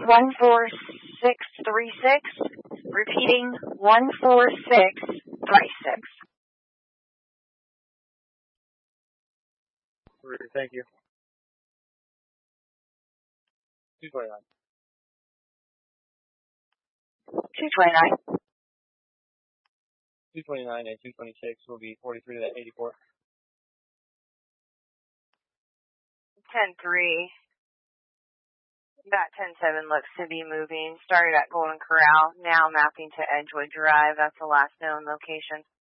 14636. Repeating, 14636. Thank you. 229. 229. 229 and 226 will be 43 to that 84. 10-3. That 10-7 looks to be moving. Started at Golden Corral, now mapping to Edgewood Drive. That's the last known location.